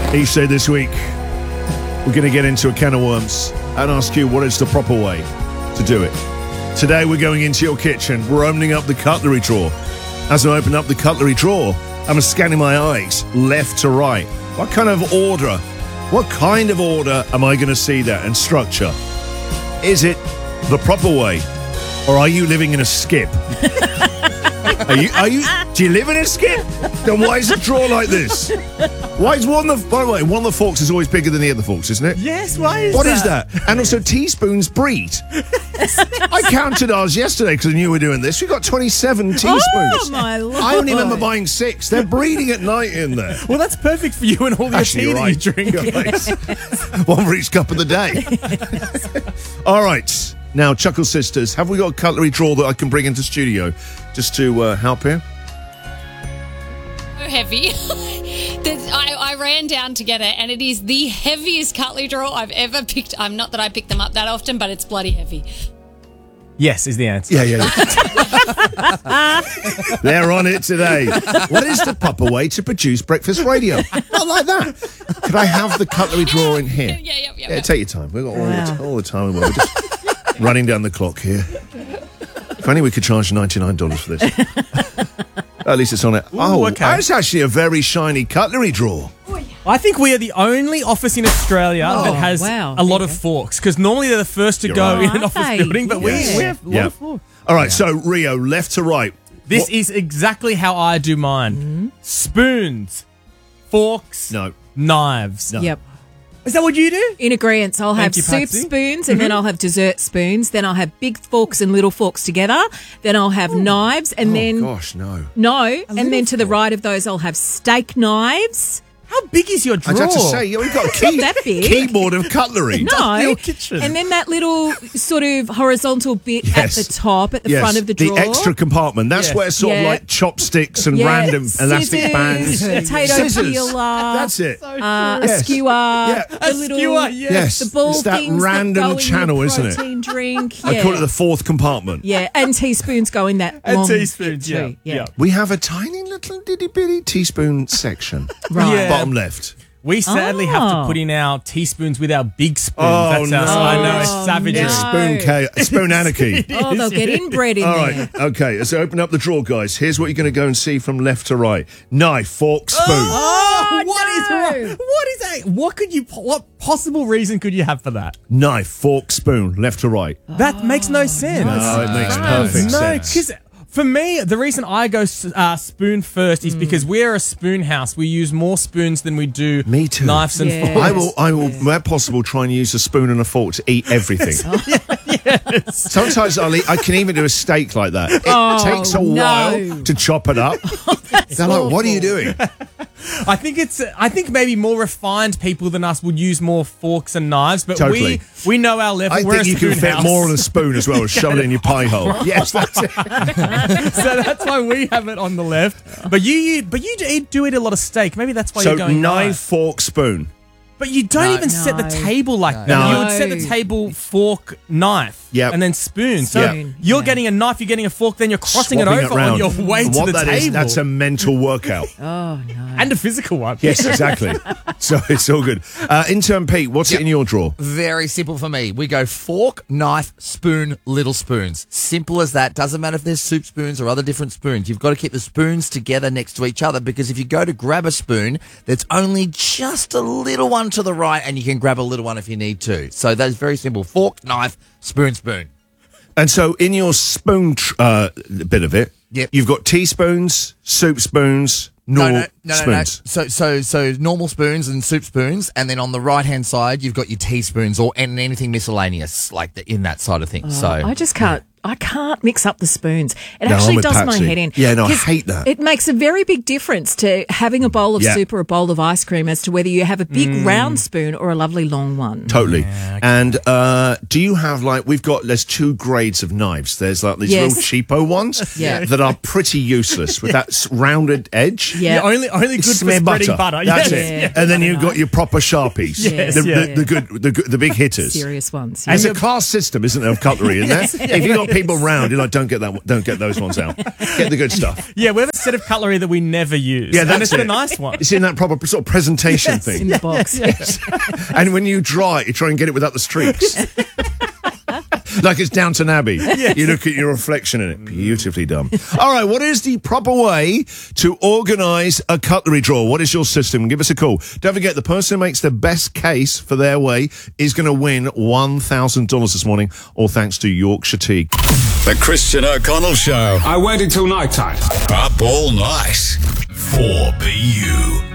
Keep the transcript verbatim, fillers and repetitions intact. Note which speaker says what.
Speaker 1: Each day this week, we're going to get into a can of worms and ask you what is the proper way to do it. Today, we're going into your kitchen. We're opening up the cutlery drawer. As I open up the cutlery drawer, I'm scanning my eyes left to right. What kind of order, what kind of order am I going to see there and structure? Is it the proper way, or are you living in a skip? Are you, are you, do you live in a skip? Then why is the drawer like this? Why is one of the, by the way, one of the forks is always bigger than the other forks, isn't it?
Speaker 2: Yes, why is
Speaker 1: What
Speaker 2: that?
Speaker 1: is that? And also teaspoons breed. I counted ours yesterday because I knew we were doing this. We got twenty-seven teaspoons.
Speaker 3: Oh, my Lord.
Speaker 1: I only remember buying six. They're breeding at night in there.
Speaker 2: Well, that's perfect for you and all your
Speaker 1: Actually,
Speaker 2: tea
Speaker 1: you're
Speaker 2: that
Speaker 1: right.
Speaker 2: you drink.
Speaker 1: Yes. One for each cup of the day. All right. Now, Chuckle Sisters, have we got a cutlery drawer that I can bring into studio just to uh, help here?
Speaker 4: So heavy. There's- I, I ran down to get it, and it is the heaviest cutlery drawer I've ever picked. I'm not that I pick them up that often, but it's bloody heavy.
Speaker 2: Yes, is the answer.
Speaker 1: Yeah, yeah. They're on it today. What is the proper way to produce breakfast radio? Not like that. Could I have the cutlery drawer in here?
Speaker 4: Yeah, yeah, yeah.
Speaker 1: Yeah, take your time. We've got all,
Speaker 3: Wow.
Speaker 1: the, t- all the time in the world. We're just running down the clock here. If only we could charge ninety-nine dollars for this. At least it's on it. oh,
Speaker 2: okay.
Speaker 1: That's actually a very shiny cutlery drawer.
Speaker 2: I think we are the only office in Australia that has
Speaker 3: wow.
Speaker 2: a lot
Speaker 3: There
Speaker 2: of
Speaker 3: you go.
Speaker 2: forks, because normally they're the first to
Speaker 1: You're
Speaker 2: go
Speaker 1: right.
Speaker 2: in an
Speaker 3: Are
Speaker 2: office
Speaker 3: they?
Speaker 2: building, but
Speaker 1: Yes.
Speaker 2: we, we have a lot
Speaker 1: Yeah.
Speaker 2: of forks.
Speaker 1: All right, so Rio, left to right.
Speaker 2: This
Speaker 1: What-
Speaker 2: is exactly how I do mine.
Speaker 3: Mm-hmm.
Speaker 2: Spoons, forks,
Speaker 1: No.
Speaker 2: knives.
Speaker 1: No.
Speaker 3: Yep.
Speaker 2: Is that what you do?
Speaker 3: In agreement, I'll have
Speaker 2: you,
Speaker 3: soup
Speaker 2: Patsy.
Speaker 3: spoons, and then I'll have dessert spoons. Then I'll have big forks and little forks together. Then I'll have knives, and
Speaker 1: Oh,
Speaker 3: then
Speaker 1: gosh, no.
Speaker 3: no, and
Speaker 2: little
Speaker 3: then to the
Speaker 2: fork.
Speaker 3: right of those, I'll have steak knives.
Speaker 2: How big is your
Speaker 1: I
Speaker 2: drawer?
Speaker 1: was about to say, yeah, we've got a key,
Speaker 3: that big.
Speaker 1: keyboard of cutlery.
Speaker 3: No,
Speaker 2: your kitchen.
Speaker 3: and then that little sort of horizontal bit
Speaker 1: Yes.
Speaker 3: at the top, at the
Speaker 1: Yes,
Speaker 3: front of the drawer.
Speaker 1: extra compartment. That's
Speaker 2: Yes.
Speaker 1: where sort of
Speaker 3: Yeah.
Speaker 1: like chopsticks and
Speaker 3: Yeah,
Speaker 1: random elastic
Speaker 3: scissors,
Speaker 1: bands.
Speaker 3: potato
Speaker 1: Scissors.
Speaker 3: peeler,
Speaker 1: That's it.
Speaker 3: uh,
Speaker 1: Yes.
Speaker 3: a skewer,
Speaker 1: Yeah.
Speaker 3: the
Speaker 2: A
Speaker 3: little,
Speaker 2: skewer, yes.
Speaker 1: Yes.
Speaker 3: the ball
Speaker 1: It's that
Speaker 3: things
Speaker 1: random
Speaker 3: that go in
Speaker 1: channel,
Speaker 3: your
Speaker 1: isn't it?
Speaker 3: protein drink.
Speaker 1: I
Speaker 3: Yeah.
Speaker 1: call it the fourth compartment.
Speaker 3: Yeah, and teaspoons go in that
Speaker 2: And
Speaker 3: long
Speaker 2: teaspoons,
Speaker 3: bit too.
Speaker 2: yeah, yeah.
Speaker 1: We have a tiny little ditty bitty teaspoon section.
Speaker 3: Right.
Speaker 2: Yeah.
Speaker 1: Bottom left.
Speaker 2: We sadly have to
Speaker 3: Oh.
Speaker 2: put in our teaspoons with our big spoons.
Speaker 1: Oh,
Speaker 2: That's our,
Speaker 1: no.
Speaker 2: I know, it's
Speaker 3: Oh,
Speaker 2: savagery.
Speaker 3: no.
Speaker 1: It's spoon chaos, spoon anarchy.
Speaker 3: Oh, they'll get inbred in
Speaker 1: All
Speaker 3: there.
Speaker 1: right, okay, so open up the drawer, guys. Here's what you're going to go and see from left to right. Knife, fork, spoon.
Speaker 2: Oh, what is
Speaker 3: no.
Speaker 2: wrong? What is that? What could you? What possible reason could you have for that?
Speaker 1: Knife, fork, spoon, left to right.
Speaker 2: That makes no sense.
Speaker 1: No, it makes
Speaker 3: Right.
Speaker 1: perfect
Speaker 2: No,
Speaker 1: sense.
Speaker 2: because for me, the reason I go uh, spoon first is because we're a spoon house. We use more spoons than we do
Speaker 1: Me too.
Speaker 2: knives and
Speaker 3: Yeah.
Speaker 2: forks.
Speaker 1: I will, I will, where possible, try and use a spoon and a fork to eat everything. Sometimes I'll eat, I can even do a steak like that. It
Speaker 3: Oh,
Speaker 1: takes a
Speaker 3: no.
Speaker 1: while to chop it up. They're like, what are you doing?
Speaker 2: I think it's. I think maybe more refined people than us would use more forks and knives, but
Speaker 1: Totally.
Speaker 2: we we know our level.
Speaker 1: I
Speaker 2: We're
Speaker 1: think
Speaker 2: a
Speaker 1: you can
Speaker 2: spoon
Speaker 1: fit
Speaker 2: house.
Speaker 1: more on a spoon as well as shove it in your pie hole. Yes, that's it.
Speaker 2: So that's why we have it on the left. But you, you but you do, do eat a lot of steak. Maybe that's why
Speaker 1: So
Speaker 2: you're going
Speaker 1: knife,
Speaker 2: knife.
Speaker 1: fork, spoon.
Speaker 2: But you don't
Speaker 5: No.
Speaker 2: even set the
Speaker 3: No.
Speaker 2: table like that.
Speaker 1: No.
Speaker 2: You would set the
Speaker 3: No.
Speaker 2: table, fork, knife,
Speaker 1: Yep.
Speaker 2: and then spoon. So
Speaker 1: Yep.
Speaker 2: you're
Speaker 3: Yeah.
Speaker 2: getting a knife, you're getting a fork, then you're crossing
Speaker 1: Swapping
Speaker 2: it over on
Speaker 1: round.
Speaker 2: your way
Speaker 1: And
Speaker 2: to
Speaker 1: what
Speaker 2: the
Speaker 1: that
Speaker 2: table.
Speaker 1: is, that's a mental workout.
Speaker 3: Oh, no.
Speaker 2: and a physical one.
Speaker 1: Yes, exactly. So it's all good. Uh, intern Pete, what's it
Speaker 5: Yep.
Speaker 1: in your drawer?
Speaker 5: Very simple for me. We go fork, knife, spoon, little spoons. Simple as that. Doesn't matter if there's soup spoons or other different spoons. You've got to keep the spoons together next to each other, because if you go to grab a spoon, there's only just a little one to the right, and you can grab a little one if you need to. So that's very simple. Fork, knife, spoon, spoon.
Speaker 1: And so in your spoon tr- uh, bit of it,
Speaker 5: Yep.
Speaker 1: you've got teaspoons, soup spoons, normal
Speaker 5: no, no, no, no, no.
Speaker 1: spoons.
Speaker 5: So, so, so normal spoons and soup spoons, and then on the right hand side, you've got your teaspoons or and anything miscellaneous like the, in that side of things. so
Speaker 3: I just can't. I can't mix up the spoons. It
Speaker 1: No, I'm
Speaker 3: actually
Speaker 1: with
Speaker 3: does my
Speaker 1: Patsy.
Speaker 3: head in.
Speaker 1: Yeah, no, I
Speaker 3: 'Cause
Speaker 1: hate that.
Speaker 3: It makes a very big difference to having a bowl of
Speaker 1: Yeah.
Speaker 3: soup or a bowl of ice cream as to whether you have a big round spoon or a lovely long one.
Speaker 1: Totally. And uh, do you have, like, we've got, there's two grades of knives. There's like these
Speaker 3: Yes.
Speaker 1: real cheapo ones
Speaker 3: Yeah.
Speaker 1: that are pretty useless with that s- rounded edge.
Speaker 3: Yeah.
Speaker 2: Yeah, only only good for
Speaker 1: Smear
Speaker 2: spreading butter.
Speaker 1: That's
Speaker 2: Yes.
Speaker 1: it.
Speaker 3: Yeah.
Speaker 1: And then you've got your proper Sharpies.
Speaker 3: Yes.
Speaker 1: The,
Speaker 2: Yeah.
Speaker 1: the, the good, the, good- the big hitters.
Speaker 3: Serious ones.
Speaker 1: There's
Speaker 3: Yeah.
Speaker 1: a class system, isn't there, of cutlery in there? If you've got people round, you're like, don't get that, don't get those ones out. Get the good stuff.
Speaker 2: Yeah, we have a set of cutlery that we never use.
Speaker 1: Yeah,
Speaker 2: and
Speaker 1: that's
Speaker 2: it's
Speaker 1: it.
Speaker 2: the nice one.
Speaker 1: It's in that proper sort of presentation
Speaker 3: in
Speaker 1: thing.
Speaker 3: the box.
Speaker 1: And when you dry it, you try and get it without the streaks. Like it's Downton Abbey.
Speaker 2: Yes.
Speaker 1: You look at your reflection in it. Beautifully done. All right, what is the proper way to organise a cutlery drawer? What is your system? Give us a call. Don't forget, the person who makes the best case for their way is going to win one thousand dollars this morning, all thanks to Yorkshire Tea.
Speaker 6: The Christian O'Connell Show.
Speaker 7: I waited till night time.
Speaker 6: Up all night. four B U.